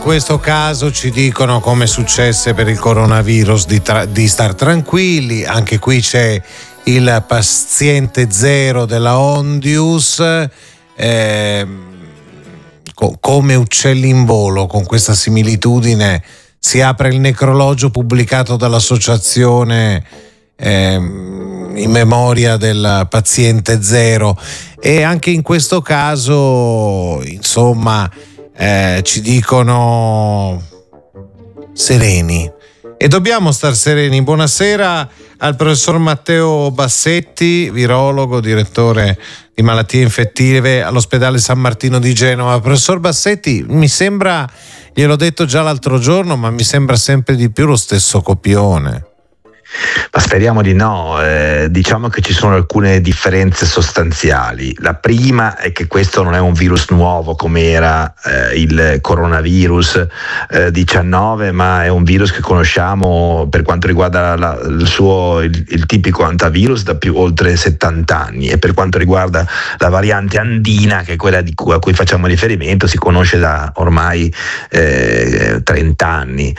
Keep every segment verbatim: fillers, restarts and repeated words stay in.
questo caso ci dicono, come successe per il coronavirus, di, tra- di star tranquilli. Anche qui c'è il paziente zero della Ondius, eh, co- come uccelli in volo. Con questa similitudine si apre il necrologio pubblicato dall'associazione eh, in memoria del paziente zero, e anche in questo caso, insomma, eh, ci dicono sereni, e dobbiamo star sereni. Buonasera al professor Matteo Bassetti, virologo, direttore di malattie infettive all'ospedale San Martino di Genova. Professor Bassetti, mi sembra, gliel'ho detto già l'altro giorno, ma mi sembra sempre di più lo stesso copione. Ma speriamo di no, eh, diciamo che ci sono alcune differenze sostanziali. La prima è che questo non è un virus nuovo come era eh, il coronavirus eh, diciannove, ma è un virus che conosciamo per quanto riguarda la, il suo il, il tipico antivirus da più oltre settanta anni, e per quanto riguarda la variante andina, che è quella di cui, a cui facciamo riferimento, si conosce da ormai eh, trenta anni,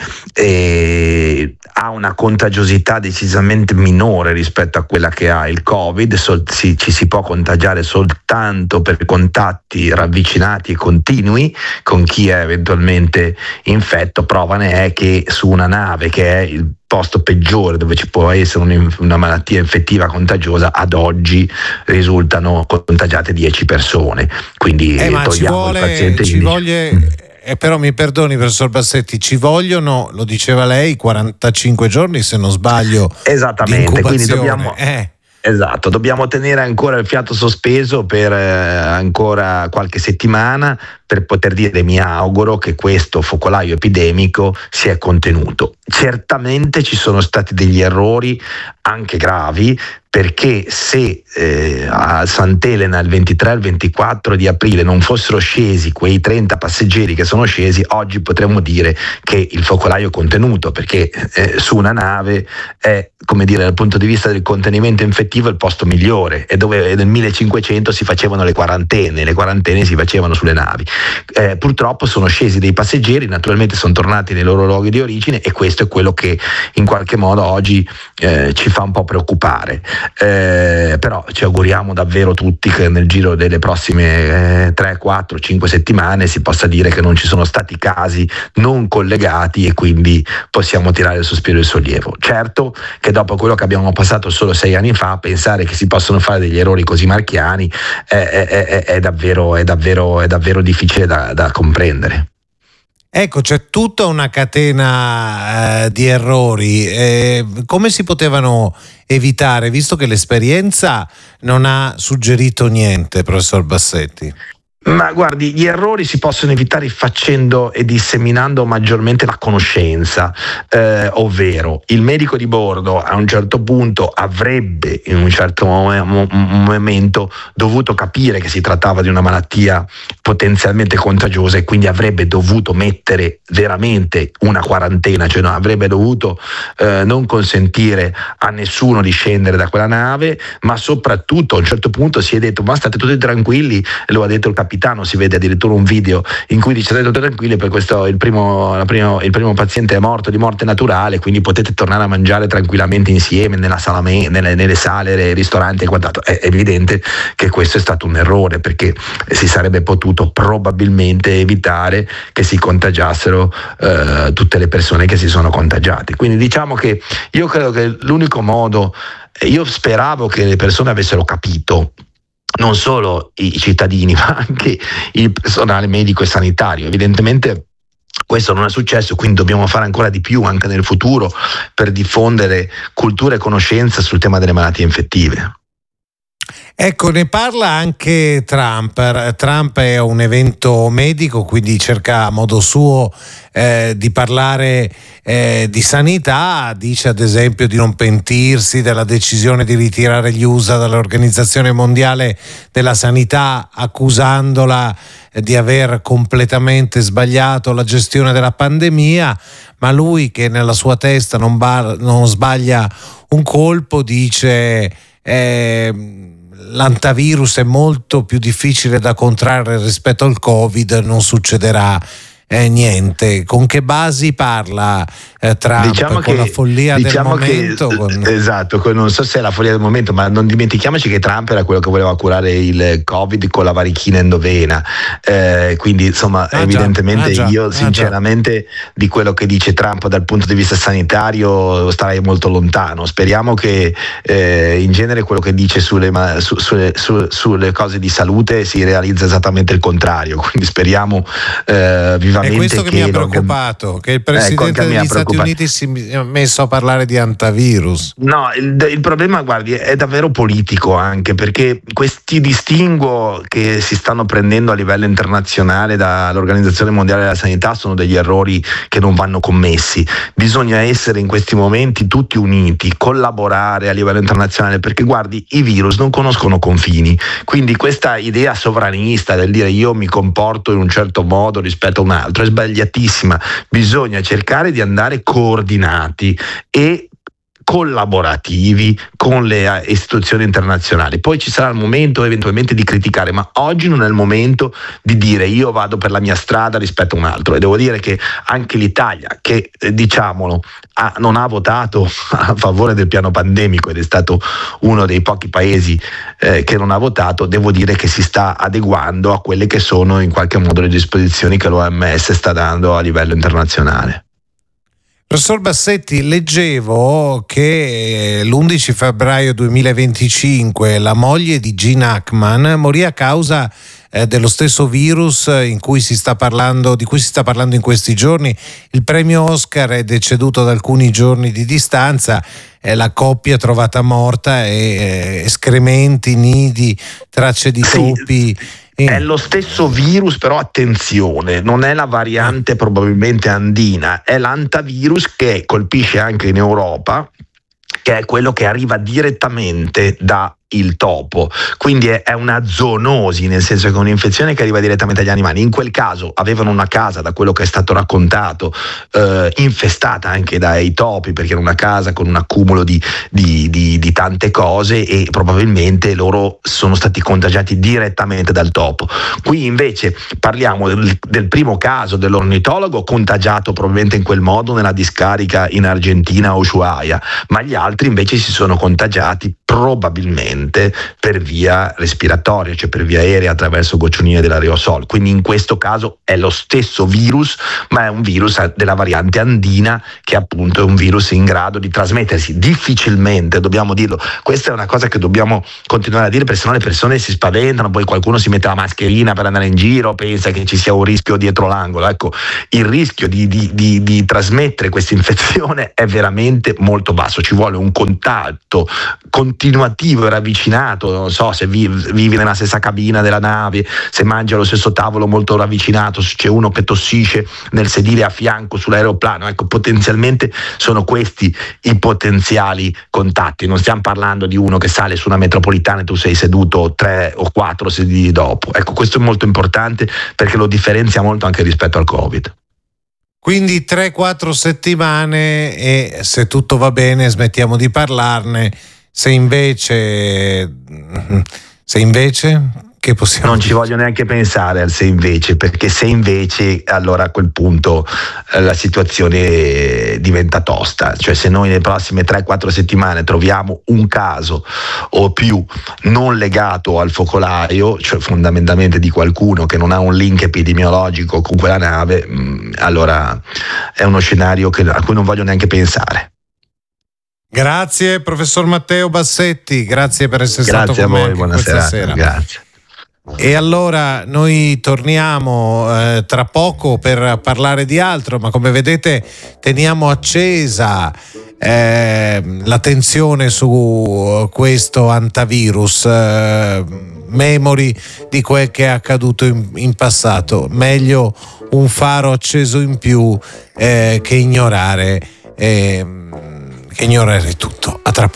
e ha una contagiosità decisamente minore rispetto a quella che ha il Covid. Sol- si, ci si può contagiare soltanto per contatti ravvicinati e continui con chi è eventualmente infetto. Prova ne è che su una nave, che è il posto peggiore dove ci può essere un, una malattia infettiva contagiosa, ad oggi risultano contagiate dieci persone. Quindi eh, ma ci togliamo vuole, il paziente. Ci voglie... Eh, però mi perdoni, professor Bassetti, ci vogliono, lo diceva lei, quarantacinque giorni, se non sbaglio. Esattamente, quindi dobbiamo, eh. esatto, dobbiamo tenere ancora il fiato sospeso per eh, ancora qualche settimana, per poter dire, mi auguro, che questo focolaio epidemico si è contenuto. Certamente ci sono stati degli errori anche gravi, perché se eh, a Sant'Elena il ventitré al ventiquattro di aprile non fossero scesi quei trenta passeggeri che sono scesi, oggi potremmo dire che il focolaio è contenuto, perché eh, su una nave è, come dire, dal punto di vista del contenimento infettivo, il posto migliore, e dove nel millecinquecento si facevano le quarantene, le quarantene si facevano sulle navi. Eh, purtroppo sono scesi dei passeggeri, naturalmente sono tornati nei loro luoghi di origine, e questo è quello che in qualche modo oggi eh, ci fa un po' preoccupare. Eh, però ci auguriamo davvero tutti che nel giro delle prossime eh, tre, quattro, cinque settimane si possa dire che non ci sono stati casi non collegati, e quindi possiamo tirare il sospiro di sollievo. Certo che dopo quello che abbiamo passato solo sei anni fa, pensare che si possono fare degli errori così marchiani è, è, è, è, davvero, è, davvero, è davvero difficile da, da comprendere. Ecco, c'è tutta una catena eh, di errori. Eh, come si potevano evitare, visto che l'esperienza non ha suggerito niente, professor Bassetti? Ma guardi, gli errori si possono evitare facendo e disseminando maggiormente la conoscenza, eh, ovvero il medico di bordo a un certo punto avrebbe in un certo momento dovuto capire che si trattava di una malattia potenzialmente contagiosa, e quindi avrebbe dovuto mettere veramente una quarantena, cioè no, avrebbe dovuto eh, non consentire a nessuno di scendere da quella nave, ma soprattutto a un certo punto si è detto: ma state tutti tranquilli, lo ha detto il capitano. Si vede addirittura un video in cui dice: state tranquilli, per questo il primo, la primo, il primo paziente è morto di morte naturale, quindi potete tornare a mangiare tranquillamente insieme nella sala me, nelle, nelle sale, nei ristoranti e quant'altro. È evidente che questo è stato un errore, perché si sarebbe potuto probabilmente evitare che si contagiassero eh, tutte le persone che si sono contagiate. Quindi diciamo che io credo che l'unico modo, io speravo che le persone avessero capito, non solo i cittadini ma anche il personale medico e sanitario. Evidentemente questo non è successo, quindi dobbiamo fare ancora di più anche nel futuro per diffondere cultura e conoscenza sul tema delle malattie infettive. Ecco, ne parla anche Trump. Trump è un evento medico, quindi cerca a modo suo eh, di parlare eh, di sanità. Dice ad esempio di non pentirsi della decisione di ritirare gli U S A dall'Organizzazione Mondiale della Sanità, accusandola di aver completamente sbagliato la gestione della pandemia, ma lui, che nella sua testa non, bar- non sbaglia un colpo, dice eh, l'antivirus è molto più difficile da contrarre rispetto al Covid, non succederà eh, niente. Con che basi parla eh, Trump? Diciamo con che, la follia diciamo del momento? Che, con... Esatto, non so se è la follia del momento, ma non dimentichiamoci che Trump era quello che voleva curare il Covid con la varichina endovena, eh, quindi insomma ah, evidentemente già, ah, io già, sinceramente ah, di quello che dice Trump dal punto di vista sanitario starei molto lontano. Speriamo che eh, in genere quello che dice sulle, su, sulle, su, sulle cose di salute si realizza esattamente il contrario, quindi speriamo eh, vivamente. È questo che, che mi ha preoccupato, che il presidente ecco, degli Stati Uniti si è messo a parlare di antivirus. No, il, il problema, guardi, è davvero politico, anche perché questi distinguo che si stanno prendendo a livello internazionale dall'Organizzazione Mondiale della Sanità sono degli errori che non vanno commessi. Bisogna essere in questi momenti tutti uniti, collaborare a livello internazionale, perché guardi, i virus non conoscono confini, quindi questa idea sovranista del dire io mi comporto in un certo modo rispetto a un altro è sbagliatissima. Bisogna cercare di andare coordinati e collaborativi con le istituzioni internazionali. Poi ci sarà il momento eventualmente di criticare, ma oggi non è il momento di dire io vado per la mia strada rispetto a un altro. E devo dire che anche l'Italia, che eh, diciamolo ha, non ha votato a favore del piano pandemico ed è stato uno dei pochi paesi eh, che non ha votato, devo dire che si sta adeguando a quelle che sono in qualche modo le disposizioni che l'O M S sta dando a livello internazionale. Professor Bassetti, leggevo che l'undici febbraio duemilaventicinque la moglie di Gene Hackman morì a causa eh, dello stesso virus in cui si sta parlando, di cui si sta parlando in questi giorni. Il premio Oscar è deceduto ad alcuni giorni di distanza, eh, la coppia trovata morta e eh, escrementi, nidi, tracce di topi. Sì. È lo stesso virus, però attenzione, non è la variante probabilmente andina, è l'antivirus che colpisce anche in Europa, che è quello che arriva direttamente da il topo, quindi è, è una zoonosi, nel senso che è un'infezione che arriva direttamente agli animali. In quel caso avevano una casa, da quello che è stato raccontato, eh, infestata anche dai topi, perché era una casa con un accumulo di, di, di, di tante cose e probabilmente loro sono stati contagiati direttamente dal topo. Qui invece parliamo del, del primo caso dell'ornitologo contagiato probabilmente in quel modo nella discarica in Argentina a Ushuaia, ma gli altri invece si sono contagiati probabilmente per via respiratoria, cioè per via aerea attraverso goccionine dell'aerosol. Quindi in questo caso è lo stesso virus, ma è un virus della variante andina, che appunto è un virus in grado di trasmettersi difficilmente, dobbiamo dirlo. Questa è una cosa che dobbiamo continuare a dire, perché sennò le persone si spaventano, poi qualcuno si mette la mascherina per andare in giro, pensa che ci sia un rischio dietro l'angolo. Ecco, il rischio di, di, di, di trasmettere questa infezione è veramente molto basso, ci vuole un contatto continuativo e ravvicinato, non so, se vivi, vivi nella stessa cabina della nave, se mangi allo stesso tavolo molto ravvicinato, se c'è uno che tossisce nel sedile a fianco sull'aeroplano, ecco, potenzialmente sono questi i potenziali contatti. Non stiamo parlando di uno che sale su una metropolitana e tu sei seduto tre o quattro sedili dopo. Ecco, questo è molto importante perché lo differenzia molto anche rispetto al Covid. Quindi tre quattro settimane e se tutto va bene smettiamo di parlarne. Se invece, se invece, che possiamo Non dire? ci voglio neanche pensare al se invece, perché se invece, allora a quel punto eh, la situazione diventa tosta. Cioè, se noi nelle prossime tre quattro settimane troviamo un caso o più non legato al focolario, cioè fondamentalmente di qualcuno che non ha un link epidemiologico con quella nave, mh, allora è uno scenario che, a cui non voglio neanche pensare. Grazie professor Matteo Bassetti, grazie per essere grazie stato con a me voi, anche buona questa serata, sera. Grazie. E allora noi torniamo eh, tra poco per parlare di altro, ma come vedete teniamo accesa eh, l'attenzione su questo antivirus, eh, memori di quel che è accaduto in, in passato. Meglio un faro acceso in più eh, che ignorare eh, che ignorare tutto. A tra poco.